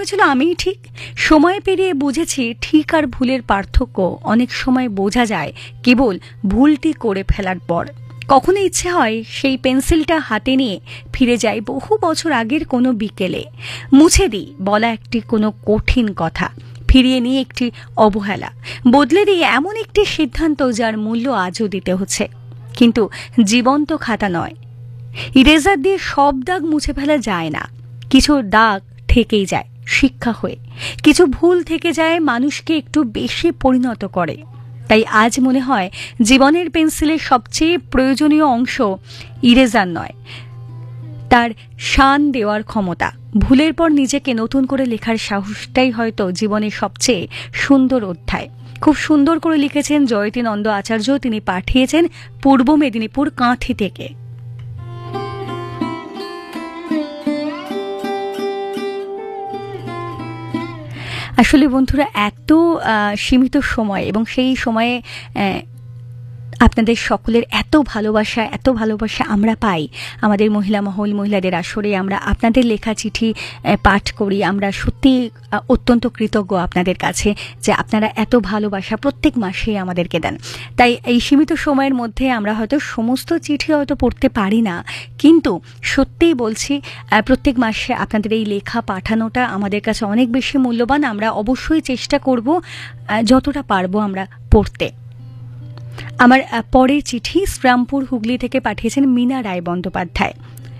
হয়েছিল আমিই ঠিক। সময় পেরিয়ে বুঝেছি ঠিক আর ভুলের পার্থক্য অনেক সময় বোঝা যায় কেবল ভুলটি করে ফেলার পর। কখনো ইচ্ছে হয় সেই পেন্সিলটা হাতে নিয়ে ফিরে যাই বহু বছর আগের কোনো বিকেলে, মুছে দিই বলা একটি কোনো কঠিন কথা, ফিরিয়ে নিয়ে একটি অবহেলা, বদলে দিয়ে এমন একটি সিদ্ধান্ত যার মূল্য আজও দিতে হচ্ছে। কিন্তু জীবন্ত খাতা নয়, ইরেজার দিয়ে সব দাগ মুছে ফেলা যায় না। কিছু দাগ থেকেই যায় শিক্ষা হয়ে, কিছু ভুল থেকে যায় মানুষকে একটু বেশি পরিণত করে। তাই আজ মনে হয় জীবনের পেন্সিলের সবচেয়ে প্রয়োজনীয় অংশ ইরেজার নয়, তার শান দেওয়ার ক্ষমতা। ভুলের পর নিজেকে নতুন করে লেখার সাহসটাই হয়তো জীবনের সবচেয়ে সুন্দর অধ্যায়। খুব সুন্দর করে লিখেছেন জয়তী নন্দ আচার্য, তিনি পাঠিয়েছেন পূর্ব মেদিনীপুর কাঁথি থেকে। আসলে বন্ধুরা, এত সীমিত সময় এবং সেই সময়ে আপনাদের সকলের এত ভালোবাসা আমরা পাই। আমাদের মহিলা মহল, মহিলাদের আসরে আমরা আপনাদের লেখা চিঠি পাঠ করি। আমরা সত্যি অত্যন্ত কৃতজ্ঞ আপনাদের কাছে যে আপনারা এত ভালোবাসা প্রত্যেক মাসেই আমাদেরকে দেন। তাই এই সীমিত সময়ের মধ্যে আমরা হয়তো সমস্ত চিঠি হয়তো পড়তে পারি না, কিন্তু সত্যিই বলছি প্রত্যেক মাসে আপনাদের এই লেখা পাঠানোটা আমাদের কাছে অনেক বেশি মূল্যবান। আমরা অবশ্যই চেষ্টা করব যতটা পারবো আমরা পড়তে। আমার পরের চিঠি শ্রীরামপুর হুগলি থেকে পাঠিয়েছেন মীনা রায় বন্দ্যোপাধ্যায়।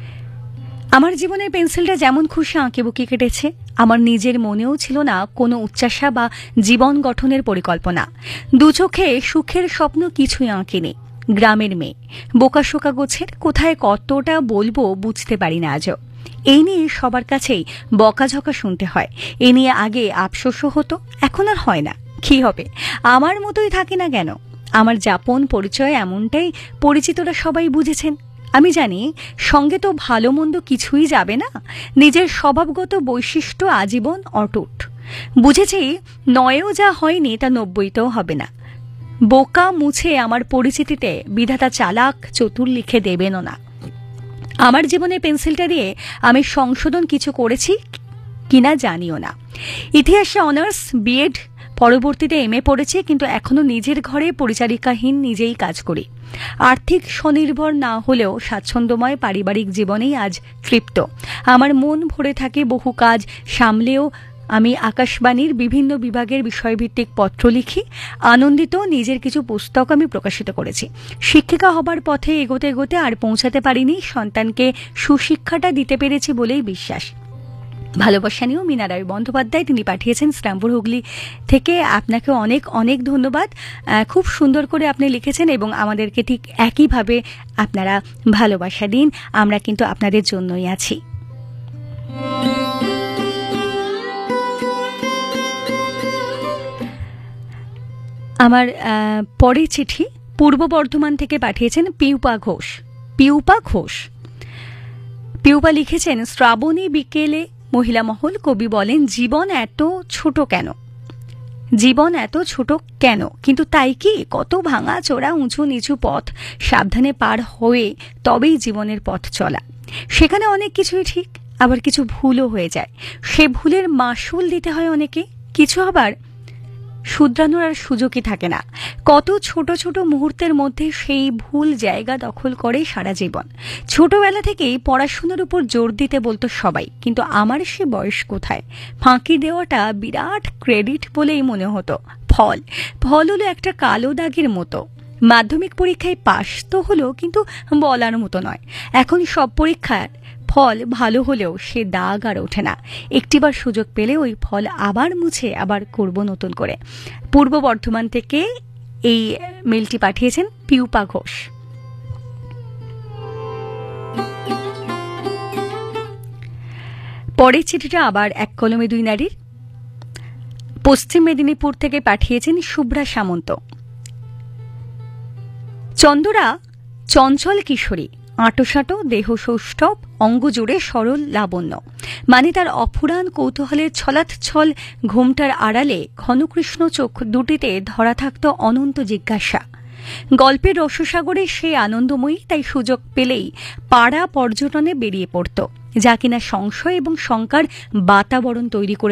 আমার জীবনের পেন্সিলটা যেমন খুশি আঁকিবুকি কেটেছে, আমার নিজের মনেও ছিল না কোনো উচ্চাসা বা জীবন গঠনের পরিকল্পনা। দু চোখে সুখের স্বপ্ন কিছুই আঁকিনি। গ্রামের মেয়ে, বোকাশোকা গোছের, কোথায় কতটা বলবো বুঝতে পারি না আজও। এই নিয়ে সবার কাছেই বকাঝকা শুনতে হয়। এ নিয়ে আগে আফসোসও হতো, এখন আর হয় না। কি হবে, আমার মতোই থাকি না কেন? আমার যাপন পরিচয় এমনটাই, পরিচিতরা সবাই বুঝেছেন। আমি জানি সঙ্গে তো ভালো মন্দ কিছুই যাবে না, নিজের স্বভাবগত বৈশিষ্ট্য আজীবন অটুট। বুঝেছি নয়েও যা হয়নি তা 90তেও হবে না। বোকা মুছে আমার পরিচিতিতে বিধাতা চালাক চতুর লিখে দেবেনও না। আমার জীবনে পেন্সিলটা দিয়ে আমি সংশোধন কিছু করেছি কিনা জানিও না। ইতিহাসে অনার্স, বিএড, পরবর্তীতে এমএ পড়েছি, কিন্তু এখনো নিজের ঘরে পরিচারিকাহীন নিজেই কাজ করি। আর্থিক স্বনির্ভর না হলেও স্বাচ্ছন্দ্যময় পারিবারিক জীবনেই আজ তৃপ্ত। আমার মন ভরে থাকে বহু কাজ সামলেও। আমি আকাশবাণীর বিভিন্ন বিভাগের বিষয়ভিত্তিক পত্র লিখি। আনন্দিত নিজের কিছু পুস্তক আমি প্রকাশিত করেছি। শিক্ষিকা হবার পথে এগোতে এগোতে আর পৌঁছাতে পারিনি, সন্তানকে সুশিক্ষাটা দিতে পেরেছি বলেই বিশ্বাস। ভালোবাসা নিয়েও মীনা রায় বন্দ্যোপাধ্যায়, তিনি পাঠিয়েছেন শ্রীরামপুর হুগলি থেকে। আপনাকে অনেক অনেক ধন্যবাদ। খুব সুন্দর করে আপনি লিখেছেন এবং আমাদেরকে ঠিক একইভাবে আপনারা ভালোবাসা দিন। আমরা কিন্তু আপনাদের জন্যই আছি। আমার পরের চিঠি পূর্ব বর্ধমান থেকে পাঠিয়েছেন পিউপা ঘোষ। পিউপা লিখেছেন, শ্রাবণী বিকেলে মহিলা মহল, কবি বলেন জীবন এত ছোট কেন? কিন্তু তাই কি? কত ভাঙা চোরা উঁচু নিচু পথ সাবধানে পার হয়ে তবেই জীবনের পথ চলা। সেখানে অনেক কিছুই ঠিক, আবার কিছু ভুলও হয়ে যায়। সে ভুলের মাসুল দিতে হয় অনেকে, কিছু আবার শুধরানোর আর সুযোগই থাকে না। কত ছোট ছোট মুহূর্তের মধ্যে সেই ভুল জায়গা দখল করে সারা জীবন। ছোটবেলা থেকেই পড়াশোনার উপর জোর দিতে বলতো সবাই, কিন্তু আমার সে বয়স কোথায়? ফাঁকি দেওয়াটা বিরাট ক্রেডিট বলেই মনে হতো। ফল হলো একটা কালো দাগের মতো। মাধ্যমিক পরীক্ষায় পাশ তো হলো, কিন্তু বলার মতো নয়। এখন সব পরীক্ষার ফল ভালো হলেও সে দাগ আর ওঠে না। একটিবার সুযোগ পেলে ওই ফল আবার মুছে আবার করব নতুন করে। পূর্ব বর্ধমান থেকে এই মেলটি পাঠিয়েছেন পিউপা ঘোষ। পরের চিঠিটা আবার এক কলমে দুই নারীর। পশ্চিম মেদিনীপুর থেকে পাঠিয়েছেন শুভ্রা সামন্ত। চন্দরা চঞ্চল কিশোরী, আঁটোসাঁটো দেহ সৌষ্ঠব, অঙ্গ জুড়ে সরল লাবণ্য। মানে তার অফুরান কৌতূহলের ছলাৎছল ঘোমটার আড়ালে ঘনকৃষ্ণ চোখ দুটিতে ধরা থাকত অনন্ত জিজ্ঞাসা। গল্পের রসসাগরে সে আনন্দময়ী, তাই সুযোগ পেলেই পাড়া পর্যটনে বেরিয়ে পড়ত, যা কিনা সংশয় এবং শঙ্কার বাতাবরণ তৈরি করে